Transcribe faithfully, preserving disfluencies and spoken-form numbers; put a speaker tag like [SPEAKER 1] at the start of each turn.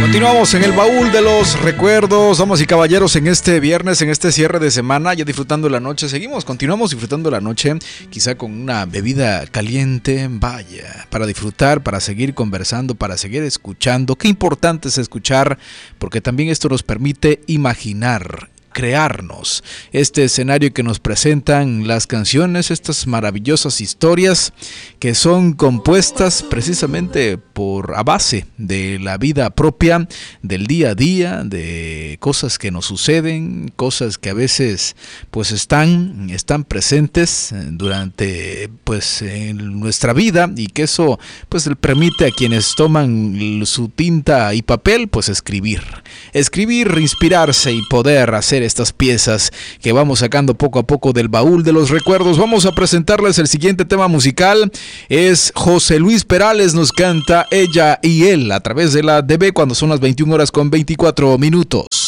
[SPEAKER 1] Continuamos en el baúl de los recuerdos, damas y caballeros, en este viernes, en este cierre de semana, ya disfrutando la noche. Seguimos, continuamos disfrutando la noche, quizá con una bebida caliente, vaya, para disfrutar, para seguir conversando, para seguir escuchando. Qué importante es escuchar, porque también esto nos permite imaginar, crearnos este escenario que nos presentan las canciones, estas maravillosas historias que son compuestas precisamente por a base de la vida propia, del día a día, de cosas que nos suceden, cosas que a veces pues están están presentes durante pues en nuestra vida, y que eso pues le permite a quienes toman su tinta y papel pues escribir, escribir, inspirarse y poder hacer estas piezas que vamos sacando poco a poco del baúl de los recuerdos. Vamos a presentarles el siguiente tema musical. Es José Luis Perales, nos canta Ella y Él a través de la D B cuando son las veintiuna horas con veinticuatro minutos.